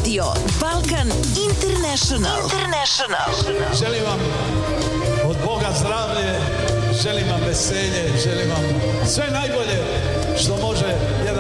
Radio Balkan International. Želim vam od Boga zdravlje, želim vam veselje, želim vam sve najbolje što može